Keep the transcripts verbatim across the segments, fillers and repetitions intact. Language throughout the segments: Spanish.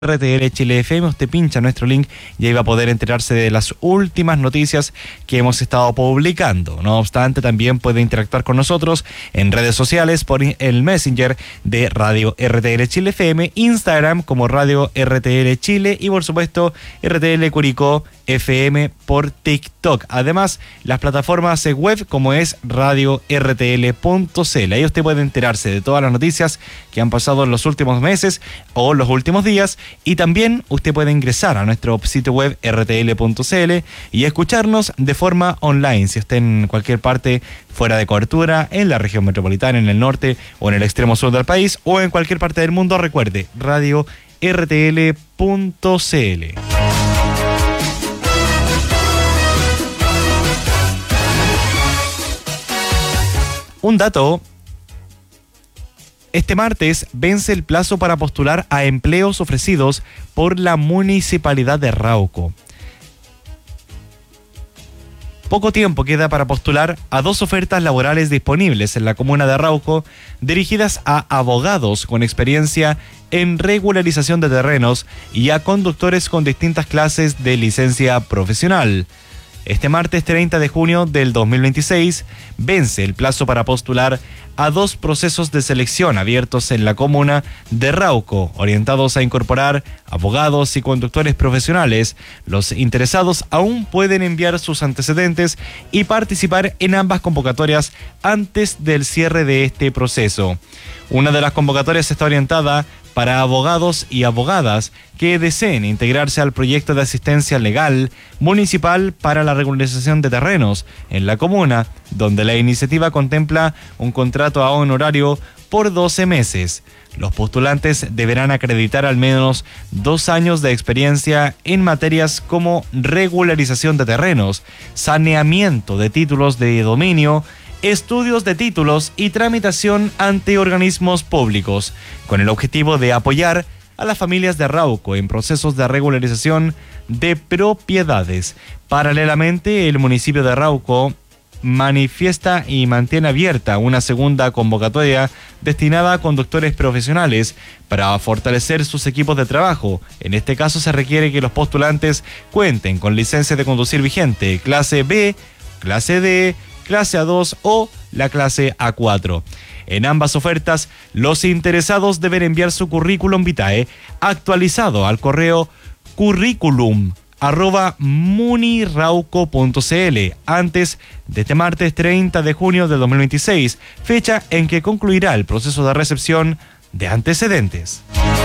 R T L Chile F M, usted pincha nuestro link y ahí va a poder enterarse de las últimas noticias que hemos estado publicando. No obstante, también puede interactuar con nosotros en redes sociales por el Messenger de Radio R T L Chile F M, Instagram como Radio R T L Chile y por supuesto R T L Curicó F M por TikTok. Además, las plataformas web como es radio r t l punto c l. Ahí usted puede enterarse de todas las noticias que han pasado en los últimos meses o los últimos días. Y también usted puede ingresar a nuestro sitio web r t l punto c l y escucharnos de forma online, si esté en cualquier parte fuera de cobertura, en la región metropolitana, en el norte o en el extremo sur del país o en cualquier parte del mundo. Recuerde, radio r t l punto c l. Un dato: este martes vence el plazo para postular a empleos ofrecidos por la Municipalidad de Rauco. Poco tiempo queda para postular a dos ofertas laborales disponibles en la comuna de Rauco, dirigidas a abogados con experiencia en regularización de terrenos y a conductores con distintas clases de licencia profesional. Este martes treinta de junio del dos mil veintiséis vence el plazo para postular a dos procesos de selección abiertos en la comuna de Rauco, orientados a incorporar abogados y conductores profesionales. Los interesados aún pueden enviar sus antecedentes y participar en ambas convocatorias antes del cierre de este proceso. Una de las convocatorias está orientada para abogados y abogadas que deseen integrarse al proyecto de asistencia legal municipal para la regularización de terrenos en la comuna, donde la iniciativa contempla un contrato a honorario por doce meses. Los postulantes deberán acreditar al menos dos años de experiencia en materias como regularización de terrenos, saneamiento de títulos de dominio, estudios de títulos y tramitación ante organismos públicos, con el objetivo de apoyar a las familias de Rauco en procesos de regularización de propiedades. Paralelamente, el municipio de Rauco manifiesta y mantiene abierta una segunda convocatoria destinada a conductores profesionales para fortalecer sus equipos de trabajo. En este caso se requiere que los postulantes cuenten con licencia de conducir vigente, clase B, clase D, clase A dos o la clase A cuatro. En ambas ofertas, los interesados deben enviar su currículum vitae actualizado al correo curriculum arroba munirauco punto c l antes de este martes treinta de junio de dos mil veintiséis, fecha en que concluirá el proceso de recepción de antecedentes.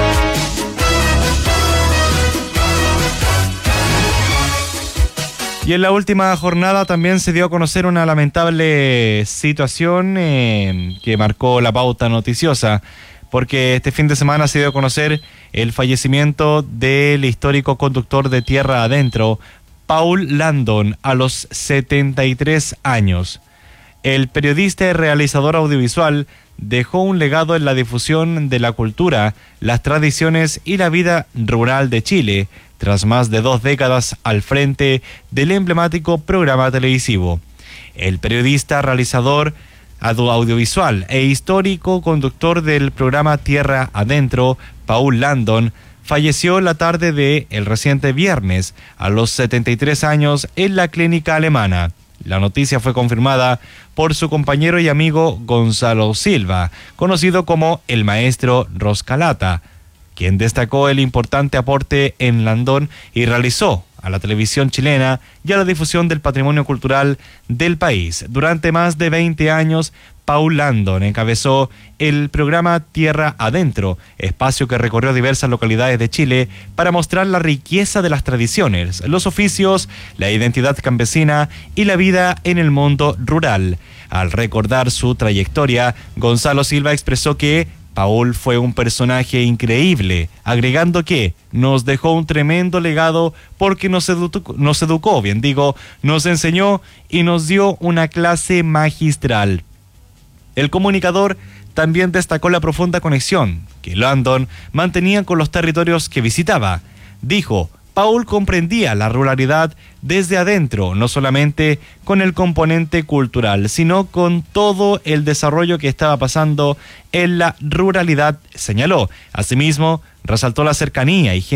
Y en la última jornada también se dio a conocer una lamentable situación eh, que marcó la pauta noticiosa, porque este fin de semana se dio a conocer el fallecimiento del histórico conductor de Tierra Adentro, Paul Landon, a los setenta y tres años. El periodista y realizador audiovisual dejó un legado en la difusión de la cultura, las tradiciones y la vida rural de Chile, tras más de dos décadas al frente del emblemático programa televisivo. El periodista, realizador audiovisual e histórico conductor del programa Tierra Adentro, Paul Landon, falleció la tarde de el reciente viernes a los setenta y tres años en la clínica alemana. La noticia fue confirmada por su compañero y amigo Gonzalo Silva, conocido como el maestro Roscalata, quien destacó el importante aporte en Landon y realizó a la televisión chilena y a la difusión del patrimonio cultural del país. Durante más de veinte años, Paul Landon encabezó el programa Tierra Adentro, espacio que recorrió diversas localidades de Chile para mostrar la riqueza de las tradiciones, los oficios, la identidad campesina y la vida en el mundo rural. Al recordar su trayectoria, Gonzalo Silva expresó que Paul fue un personaje increíble, agregando que nos dejó un tremendo legado porque nos educó, nos educó, bien digo, nos enseñó y nos dio una clase magistral. El comunicador también destacó la profunda conexión que Landon mantenía con los territorios que visitaba. Dijo: Paul comprendía la ruralidad desde adentro, no solamente con el componente cultural, sino con todo el desarrollo que estaba pasando en la ruralidad, señaló. Asimismo, resaltó la cercanía y